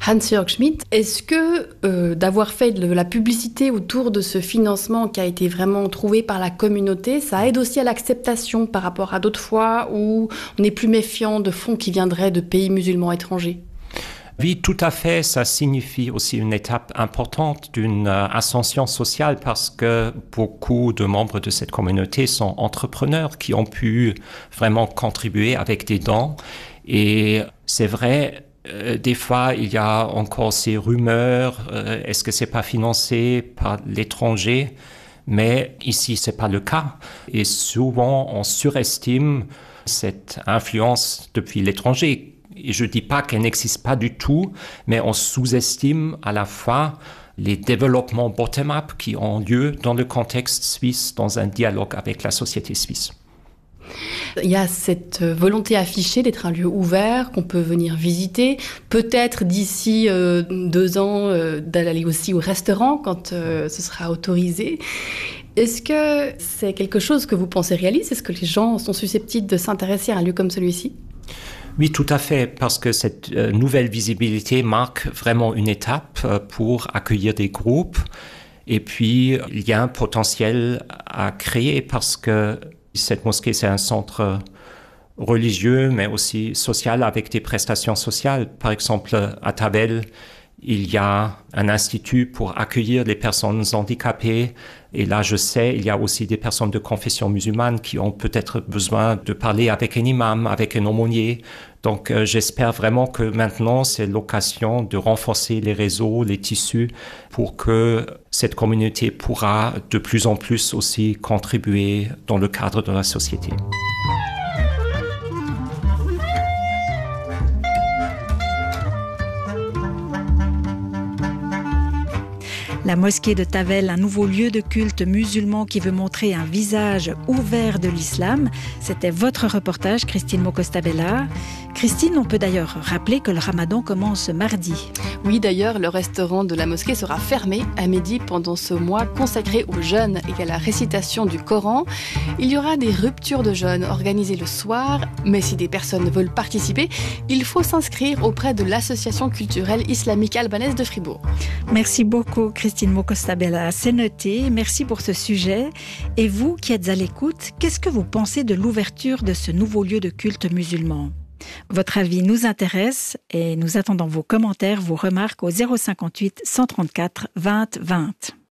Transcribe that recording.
Hans-Jörg Schmidt, est-ce que d'avoir fait de la publicité autour de ce financement qui a été vraiment trouvé par la communauté, ça aide aussi à l'acceptation par rapport à d'autres fois où on est plus méfiant de fonds qui viendraient de pays musulmans étrangers? Oui, tout à fait. Ça signifie aussi une étape importante d'une ascension sociale parce que beaucoup de membres de cette communauté sont entrepreneurs qui ont pu vraiment contribuer avec des dons. Et c'est vrai, des fois, il y a encore ces rumeurs. Est-ce que c'est pas financé par l'étranger? Mais ici, c'est pas le cas. Et souvent, on surestime cette influence depuis l'étranger. Et je ne dis pas qu'elle n'existe pas du tout, mais on sous-estime à la fois les développements bottom-up qui ont lieu dans le contexte suisse, dans un dialogue avec la société suisse. Il y a cette volonté affichée d'être un lieu ouvert, qu'on peut venir visiter, peut-être d'ici 2 ans d'aller aussi au restaurant quand ce sera autorisé. Est-ce que c'est quelque chose que vous pensez réaliste? Est-ce que les gens sont susceptibles de s'intéresser à un lieu comme celui-ci? Oui, tout à fait, parce que cette nouvelle visibilité marque vraiment une étape pour accueillir des groupes. Et puis, il y a un potentiel à créer parce que cette mosquée, c'est un centre religieux, mais aussi social avec des prestations sociales. Par exemple, à Tavel, il y a un institut pour accueillir les personnes handicapées. Et là, je sais, il y a aussi des personnes de confession musulmane qui ont peut-être besoin de parler avec un imam, avec un aumônier. Donc, j'espère vraiment que maintenant, c'est l'occasion de renforcer les réseaux, les tissus, pour que cette communauté pourra de plus en plus aussi contribuer dans le cadre de la société. La mosquée de Tavel, un nouveau lieu de culte musulman qui veut montrer un visage ouvert de l'islam. C'était votre reportage, Christine Mokostabella. Christine, on peut d'ailleurs rappeler que le ramadan commence mardi. Oui, d'ailleurs, le restaurant de la mosquée sera fermé à midi pendant ce mois consacré aux jeûnes et à la récitation du Coran. Il y aura des ruptures de jeûne organisées le soir, mais si des personnes veulent participer, il faut s'inscrire auprès de l'Association culturelle islamique albanaise de Fribourg. Merci beaucoup, Christine Mokostabella. C'est noté. Merci pour ce sujet. Et vous qui êtes à l'écoute, qu'est-ce que vous pensez de l'ouverture de ce nouveau lieu de culte musulman ? Votre avis nous intéresse et nous attendons vos commentaires, vos remarques au 058 134 20 20.